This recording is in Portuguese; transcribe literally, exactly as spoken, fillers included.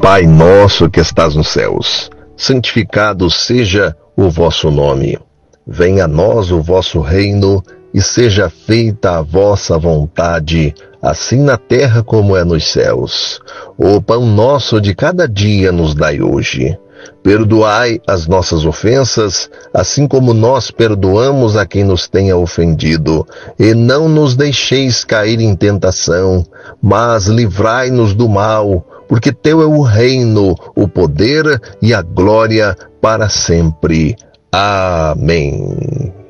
Pai nosso que estás nos céus, santificado seja o vosso nome. Venha a nós o vosso reino e seja feita a vossa vontade, assim na terra como é nos céus. O pão nosso de cada dia nos dai hoje. Perdoai as nossas ofensas, assim como nós perdoamos a quem nos tenha ofendido. E não nos deixeis cair em tentação, mas livrai-nos do mal, porque teu é o reino, o poder e a glória para sempre. Amém.